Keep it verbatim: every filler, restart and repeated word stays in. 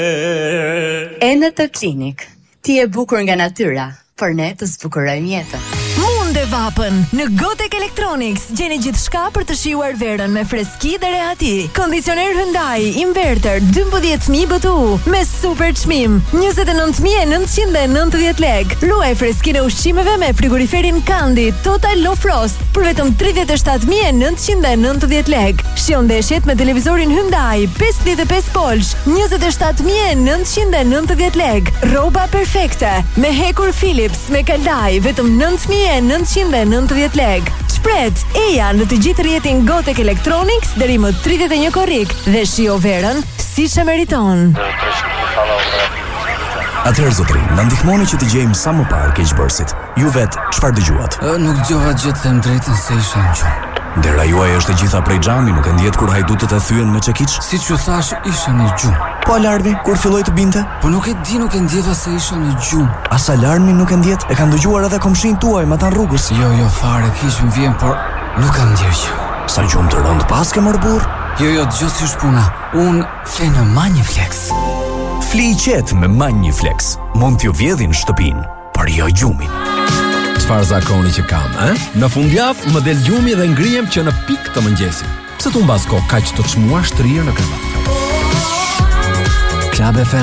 Enet Klinik. Ti e bukur nga natyra, por ne të zbukurojmë jetën. Munde vapën. Në Gotek Electronics gjeni gjithçka për të shijuar verën me freski dhe rehati. Kondicioner Hyundai inverter dymbëdhjetë mijë B T U me super çmim njëzet e nëntë mijë e nëntëqind e nëntëdhjetë lekë. Luaj freskinë e ushqimeve me frigoriferin Kandi Total Low Frost për vetëm tridhjetë e shtatë mijë e nëntëqind e nëntëdhjetë lekë. Shijon ndeshjet me televizorin Hyundai pesëdhjetë e pesë polsh njëzet e shtatë mijë e nëntëqind e nëntëdhjetë lekë. Rroba perfekte me hekur Philips me kalaj vetëm nëntë mijë e nëntëqind e nëntëdhjetë lekë. Shpret eja në të gjithë rrjetin Gotek Electronics deri më tridhjetë e një korrik dhe shijo verën siç e meriton. Atëherë zotrin, na ndihmoni që të gjejmë sa më parë keqbërësit. Ju vet, çfarë dëgjuat? Nuk dëgjova gjë të them drejtën se isha në gjumë. Dera juaj është e gjitha prej xhami, nuk e ndjet kur hajdutët e thyen me çekiç? Siç ju thash, isha në gjumë. Po alarmi kur filloi të binte? Po nuk e di, nuk e ndjeva se isha në gjumë. As alarmi nuk e ndjet? E kanë dëgjuar edhe komshin tuaj me ata rrugës. Jo, jo fare, kish më vjen, por nuk kam ndjer gjë. Sa gjumë të rënd pas ke mor burr? Jo, jo, dëgjoj si është puna. Un flej në Manjiflex. Fli i qetë me Manjiflex. Mund t'ju vjedhin shtëpinë, por jo gjumin. Çfarë zakoni që kam, eh? Në fundjavë më del gjumi dhe ngrihem që në pikë të mëngjesit. Pse tu mbas kohë kaq të çmuar shtrirë në krevat? Club F M